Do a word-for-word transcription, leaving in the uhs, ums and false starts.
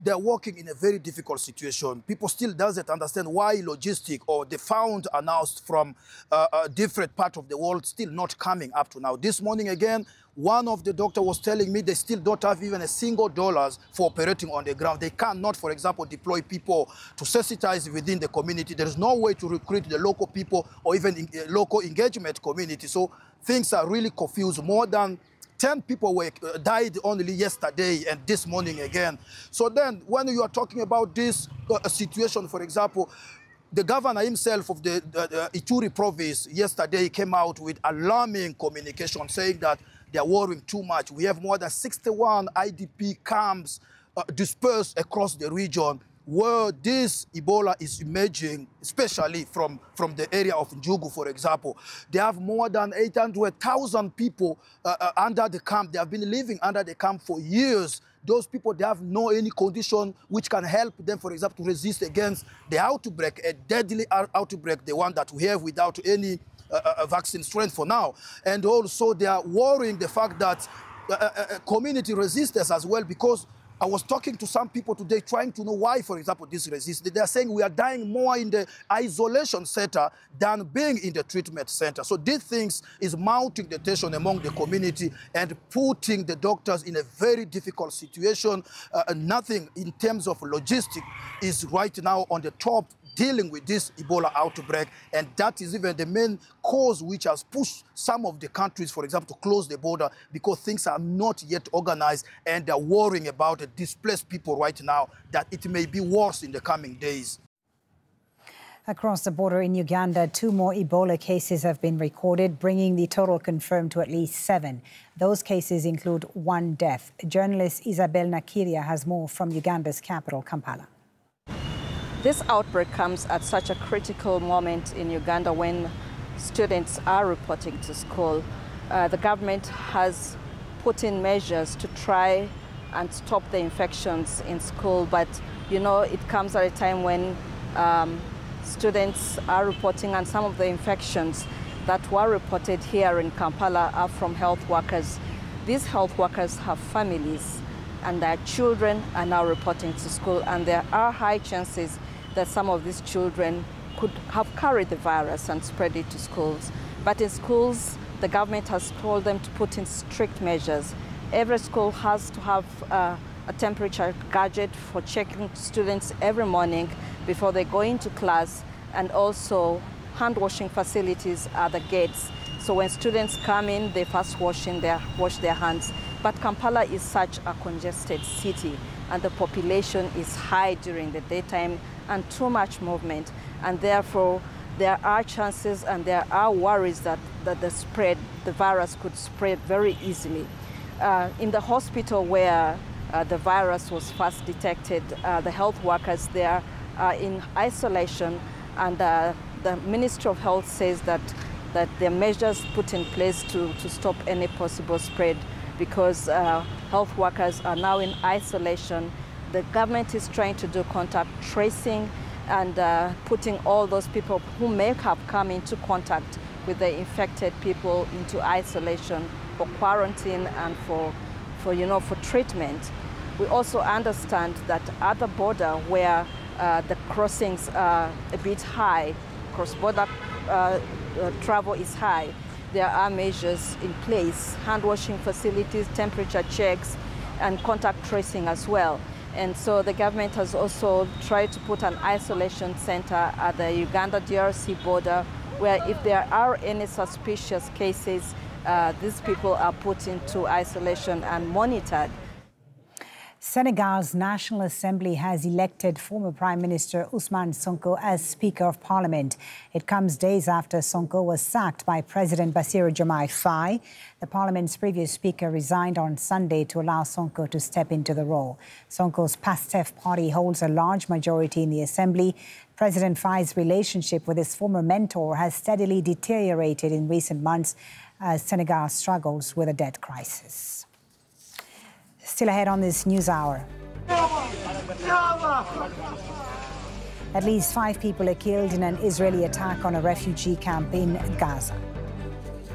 they're working in a very difficult situation. People still doesn't understand why logistic or the fund announced from uh, a different part of the world still not coming up to now. This morning again, one of the doctors was telling me they still don't have even a single dollars for operating on the ground. They cannot, for example, deploy people to sensitize within the community. There is no way to recruit the local people or even in, uh, local engagement community. So things are really confused. More than ten people were, uh, died only yesterday and this morning again. So then when you are talking about this uh, situation, for example, the governor himself of the, the, the Ituri province yesterday came out with alarming communication saying that they are worrying too much. We have more than sixty-one I D P camps uh, dispersed across the region where this Ebola is emerging, especially from, from the area of Njugu, for example. They have more than eight hundred thousand people uh, uh, under the camp. They have been living under the camp for years. Those people, they have no any condition which can help them, for example, to resist against the outbreak, a deadly outbreak, the one that we have without any uh, uh, vaccine strength for now. And also they are worrying the fact that uh, uh, community resistance as well, because I was talking to some people today trying to know why, for example, this resistance. They are saying we are dying more in the isolation center than being in the treatment center. So these things is mounting the tension among the community and putting the doctors in a very difficult situation. Uh, nothing in terms of logistics is right now on the top dealing with this Ebola outbreak, and that is even the main cause which has pushed some of the countries, for example, to close the border, because things are not yet organized and they're worrying about the displaced people right now, that it may be worse in the coming days. Across the border in Uganda, two more Ebola cases have been recorded, bringing the total confirmed to at least seven. Those cases include one death. Journalist Isabel Nakiria has more from Uganda's capital, Kampala. This outbreak comes at such a critical moment in Uganda when students are reporting to school. Uh, the government has put in measures to try and stop the infections in school, but you know, it comes at a time when um, students are reporting, and some of the infections that were reported here in Kampala are from health workers. These health workers have families, and their children are now reporting to school, and there are high chances that some of these children could have carried the virus and spread it to schools. But in schools, the government has told them to put in strict measures. Every school has to have uh, a temperature gadget for checking students every morning before they go into class, and also hand washing facilities at the gates. So when students come in, they first wash, in their, wash their hands. But Kampala is such a congested city, and the population is high during the daytime and too much movement. And therefore, there are chances and there are worries that, that the spread, the virus could spread very easily. Uh, in the hospital where uh, the virus was first detected, uh, the health workers there are in isolation, and uh, the Ministry of Health says that, that there are measures put in place to, to stop any possible spread, because uh, health workers are now in isolation. The government is trying to do contact tracing and uh, putting all those people who may have come into contact with the infected people into isolation for quarantine and for, for, you know, for treatment. We also understand that at the border where uh, the crossings are a bit high, cross-border uh, uh, travel is high, there are measures in place, hand washing facilities, temperature checks, and contact tracing as well. And so the government has also tried to put an isolation center at the Uganda-D R C border, where if there are any suspicious cases, uh, these people are put into isolation and monitored. Senegal's National Assembly has elected former Prime Minister Ousmane Sonko as Speaker of Parliament. It comes days after Sonko was sacked by President Bassirou Diomaye Faye. The Parliament's previous Speaker resigned on Sunday to allow Sonko to step into the role. Sonko's PASTEF party holds a large majority in the Assembly. President Faye's relationship with his former mentor has steadily deteriorated in recent months as Senegal struggles with a debt crisis. Still ahead on this news hour. At least five people are killed in an Israeli attack on a refugee camp in Gaza.